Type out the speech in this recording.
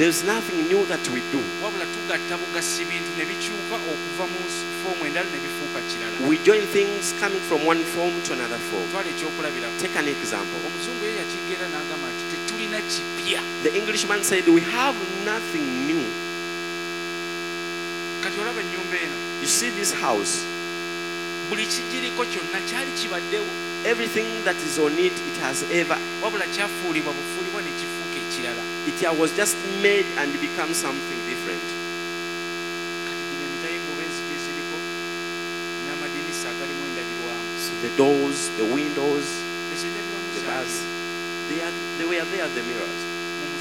There's nothing new that we do. wabula tugatta bugasi bintu ne bikyuka okuva mu foomu endala ne bifuuka kirala. We join things coming from one form to another form. Twala ekyokulabirako. Take an example. Omuzungu ye yakigeera n'agamba nti tetulina kipya. The Englishman said, we have nothing new. Kati olaba ennyumba eno. You see this house. Buli kigiriko kyonna kyali kibaddewo. Everything that is on it, it has ever. Wabula kyafuulibwa bufuulibwa ne kifuuka ekirala. It was just made and become something different. Kati gino emitayigo b'enzigi eziriko n'amadinisa agalimu endabirwamu. So the doors, the windows, Ezo endabirwamu the bars, zaaliwo. they were there, the mirrors.